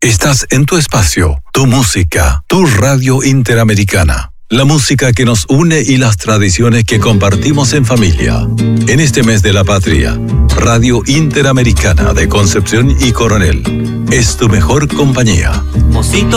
Estás en tu espacio, tu música, tu radio interamericana. La música que nos une y las tradiciones que compartimos en familia. En este mes de la patria, Radio Interamericana de Concepción y Coronel es tu mejor compañía. Mocito